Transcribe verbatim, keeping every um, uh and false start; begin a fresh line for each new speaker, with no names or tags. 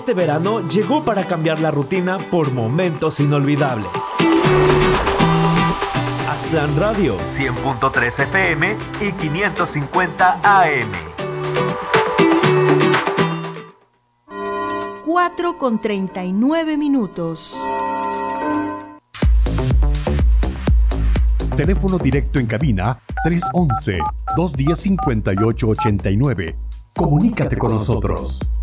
Este verano llegó para cambiar la rutina por momentos inolvidables. Aztlán Radio, cien punto tres F M y quinientos cincuenta A M.
cuatro con treinta y nueve minutos.
Teléfono directo en cabina tres once, dos diez, cincuenta y ocho ochenta y nueve. Comunícate con nosotros.